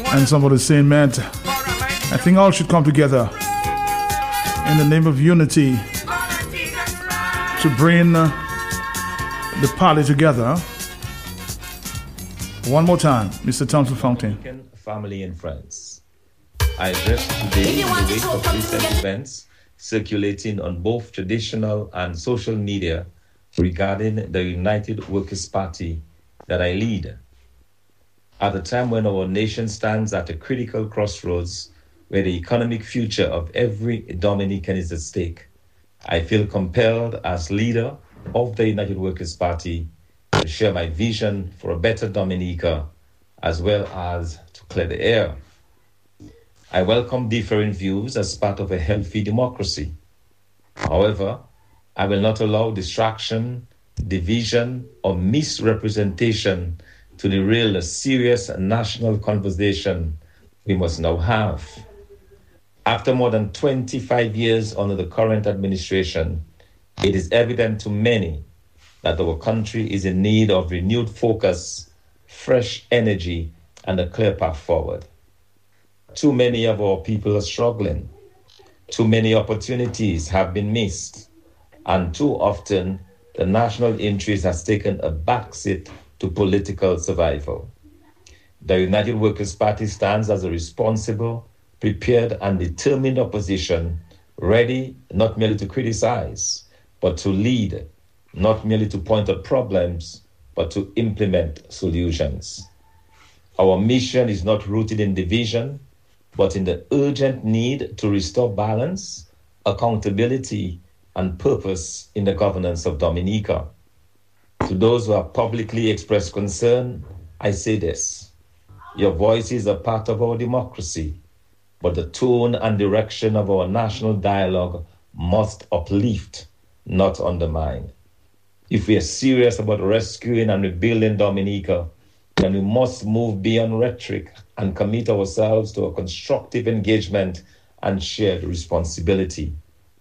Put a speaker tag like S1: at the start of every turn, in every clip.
S1: And somebody saying, man, I think all should come together in the name of unity to bring the party together. One more time, Mr. Thompson Fountain.
S2: Family and friends, I address today in the wake of recent events circulating on both traditional and social media regarding the United Workers' Party that I lead. At a time when our nation stands at a critical crossroads where the economic future of every Dominican is at stake, I feel compelled as leader of the United Workers' Party to share my vision for a better Dominica, as well as to clear the air. I welcome differing views as part of a healthy democracy. However, I will not allow distraction, division, or misrepresentation to derail the serious national conversation we must now have. After more than 25 years under the current administration, it is evident to many that our country is in need of renewed focus, fresh energy, and a clear path forward. Too many of our people are struggling. Too many opportunities have been missed. And too often, the national interest has taken a backseat to political survival. The United Workers' Party stands as a responsible, prepared, and determined opposition, ready not merely to criticize, but to lead, not merely to point out problems, but to implement solutions. Our mission is not rooted in division, but in the urgent need to restore balance, accountability, and purpose in the governance of Dominica. To those who have publicly expressed concern, I say this: your voices are part of our democracy, but the tone and direction of our national dialogue must uplift, not undermine. If we are serious about rescuing and rebuilding Dominica, then we must move beyond rhetoric and commit ourselves to a constructive engagement and shared responsibility.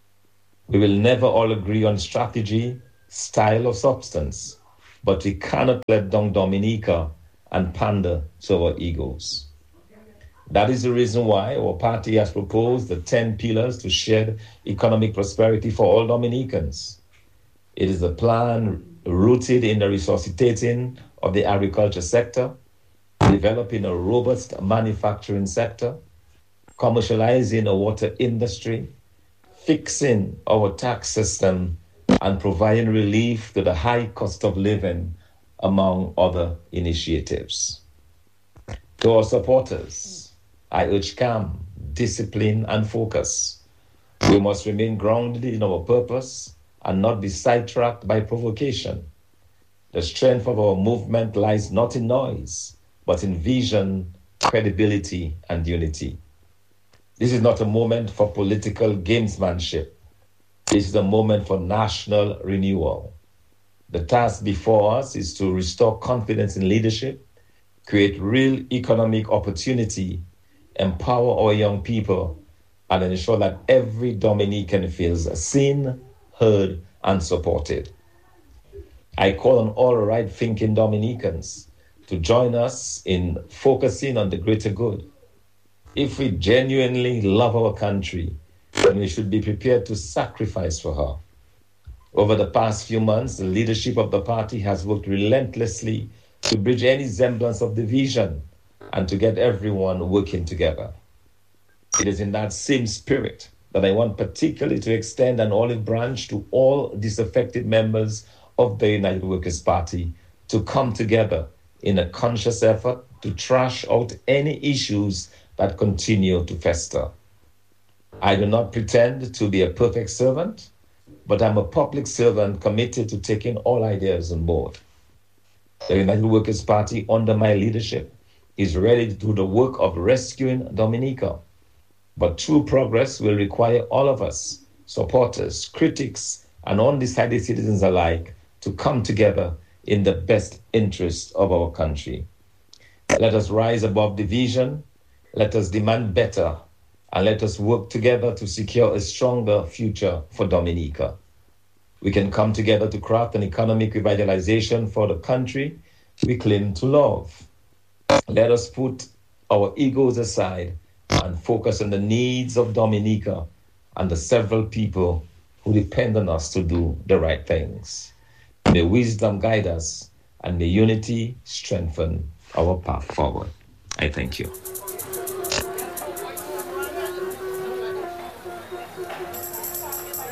S2: We will never all agree on strategy, style, or substance, but we cannot let down Dominica and pander to our egos. That is the reason why our party has proposed the 10 pillars to shared economic prosperity for all Dominicans. It is a plan rooted in the resuscitating of the agriculture sector, developing a robust manufacturing sector, commercializing a water industry, fixing our tax system, and providing relief to the high cost of living, among other initiatives. To our supporters, I urge calm, discipline, and focus. We must remain grounded in our purpose and not be sidetracked by provocation. The strength of our movement lies not in noise, but in vision, credibility, and unity. This is not a moment for political gamesmanship. This is a moment for national renewal. The task before us is to restore confidence in leadership, create real economic opportunity, empower our young people, and ensure that every Dominican feels seen, heard, and supported. I call on all right-thinking Dominicans to join us in focusing on the greater good. If we genuinely love our country, then we should be prepared to sacrifice for her. Over the past few months, the leadership of the party has worked relentlessly to bridge any semblance of division and to get everyone working together. It is in that same spirit that I want particularly to extend an olive branch to all disaffected members of the United Workers' Party to come together in a conscious effort to trash out any issues that continue to fester. I do not pretend to be a perfect servant, but I'm a public servant committed to taking all ideas on board. The United Workers' Party, under my leadership, is ready to do the work of rescuing Dominica. But true progress will require all of us, supporters, critics, and undecided citizens alike, to come together in the best interest of our country. Let us rise above division, let us demand better, and let us work together to secure a stronger future for Dominica. We can come together to craft an economic revitalization for the country we claim to love. Let us put our egos aside and focus on the needs of Dominica and the several people who depend on us to do the right things. May wisdom guide us and may unity strengthen our path forward. I thank you.